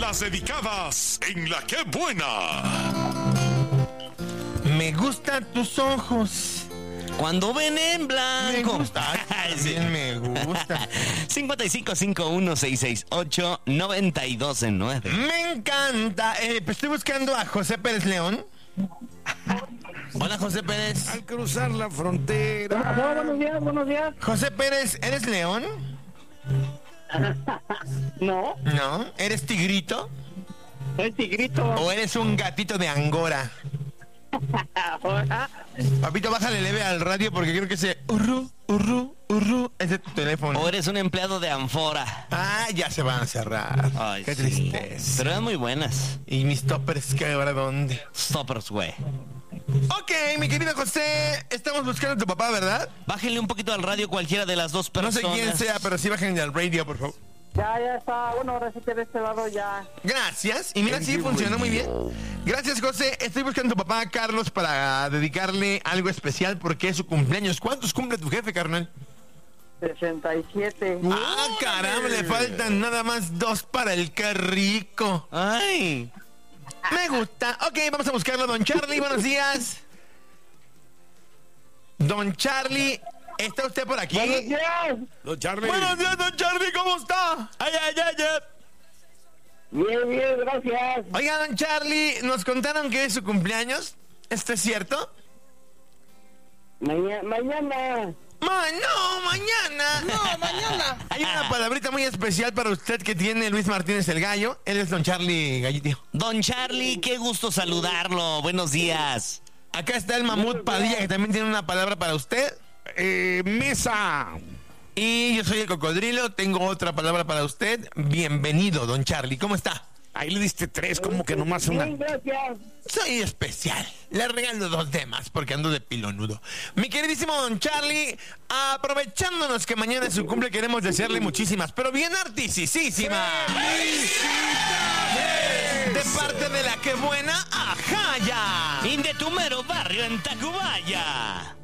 Las dedicadas en La Qué Buena. Me gustan tus ojos. Cuando ven en blanco. Me gusta. Ay, Sí. también me gusta. 5551668929. Me encanta. Estoy buscando a José Pérez León. Hola, José Pérez. Al cruzar la frontera. Buenos días. José Pérez, ¿eres león? No, ¿No? ¿Eres tigrito? soy tigrito. ¿O eres un gatito de Angora? Papito, bájale leve al radio porque creo que ese urru es de tu teléfono. O eres un empleado de Anfora. Ah, ya se van a cerrar. Ay, Qué sí. tristeza. Pero eran muy buenas. ¿Y mis toppers qué ahora dónde? Stoppers, güey. Ok, mi querido José, estamos buscando a tu papá, ¿verdad? Bájenle un poquito al radio cualquiera de las dos No personas. sé quién sea, pero sí bájenle al radio, por favor. Ya está. Bueno, ahora sí que de este lado ya. Gracias. Y mira, sí funcionó muy bien. Gracias, José. Estoy buscando a tu papá, Carlos, para dedicarle algo especial porque es su cumpleaños. ¿Cuántos cumple tu jefe, carnal? 67. Ah, caramba, le faltan nada más 2 para el qué rico. Ay. Me gusta. Ok, vamos a buscarlo, don Charlie. Buenos días. Don Charlie, ¿está usted por aquí? ¡Buenos días! Don Charlie. Buenos días, don Charlie, ¿cómo está? Ay. Bien, gracias. Oiga, don Charlie, nos contaron que es su cumpleaños. ¿Esto es cierto? Mañana. No, mañana. Hay una palabrita muy especial para usted que tiene Luis Martínez el Gallo. Él es don Charlie Gallitio. Don Charlie, qué gusto saludarlo. Buenos días. Acá está el Mamut Padilla, que también tiene una palabra para usted. Mesa. Y yo soy el Cocodrilo, tengo otra palabra para usted. Bienvenido, don Charlie. ¿Cómo está? Ahí le diste 3, como que nomás una. Bien, gracias. Soy especial. Le regalo 2 demás porque ando de pilonudo. Mi queridísimo don Charlie, aprovechándonos que mañana es su cumple, queremos desearle muchísimas, pero bien artisísimas. De parte de La Qué Buena, Ajaya. Y de tu mero barrio en Tacubaya.